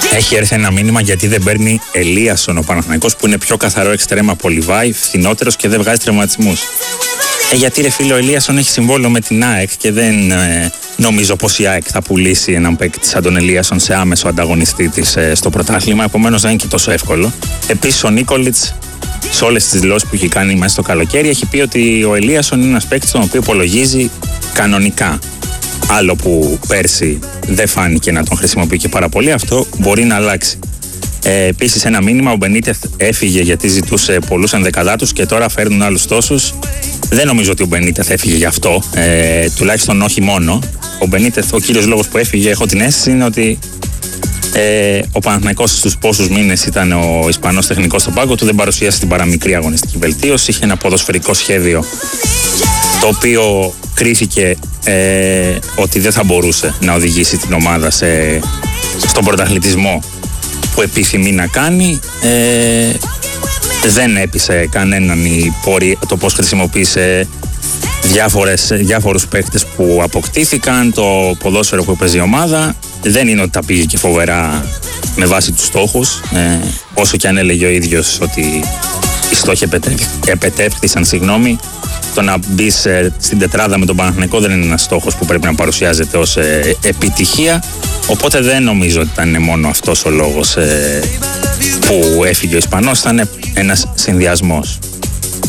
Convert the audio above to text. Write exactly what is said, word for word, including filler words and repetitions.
Έχει έρθει ένα μήνυμα γιατί δεν παίρνει Ελίασον ο Παναθηναϊκός, που είναι πιο καθαρό εξτρέμα πολυβάη, φθηνότερος και δεν βγάζει τραυματισμούς. Ε, γιατί ρε φίλο, ο Ελίασον έχει συμβόλαιο με την ΑΕΚ και δεν ε, νομίζω πως η ΑΕΚ θα πουλήσει έναν παίκτη σαν τον Ελίασον σε άμεσο ανταγωνιστή της ε, στο πρωτάθλημα. Επομένως δεν είναι και τόσο εύκολο. Επίσης ο Νίκολιτς, σε όλες τις δηλώσεις που έχει κάνει μέσα στο καλοκαίρι, έχει πει ότι ο Ελίασον είναι ένας παίκτης τον οποίο υπολογίζει κανονικά. Άλλο που πέρσι δεν φάνηκε να τον χρησιμοποιεί και πάρα πολύ, αυτό μπορεί να αλλάξει. Ε, επίσης ένα μήνυμα, ο Μπενίτεθ έφυγε γιατί ζητούσε πολλούς ενδεκαδάτους και τώρα φέρνουν άλλους τόσους. Δεν νομίζω ότι ο Μπενίτεθ έφυγε γι' αυτό, ε, τουλάχιστον όχι μόνο. Ο Μπενίτεθ, ο κύριος λόγος που έφυγε, έχω την αίσθηση, είναι ότι ε, ο Παναθηναϊκός στους πόσους μήνες ήταν ο Ισπανός τεχνικός στον πάγκο του, δεν παρουσίασε την παραμικρή αγωνιστική βελτίωση, είχε ένα ποδοσφαιρικό σχέδιο το οποίο κρίθηκε ε, ότι δεν θα μπορούσε να οδηγήσει την ομάδα σε, στον πρωταθλητισμό που επιθυμεί να κάνει. Ε, δεν έπεισε κανέναν η πορεία, το πώς χρησιμοποίησε διάφορες, διάφορους παίκτες που αποκτήθηκαν, το ποδόσφαιρο που έπαιζε η ομάδα. Δεν είναι ότι τα πήγε και φοβερά με βάση τους στόχους, ε, όσο και αν έλεγε ο ίδιος ότι οι στόχοι επετεύχθησαν, συγγνώμη. Το να μπει στην τετράδα με τον Παναθηναϊκό δεν είναι ένας στόχος που πρέπει να παρουσιάζεται ως ε, επιτυχία. Οπότε δεν νομίζω ότι ήταν μόνο αυτός ο λόγος ε, που έφυγε ο Ισπανός, ήταν ένας συνδυασμός.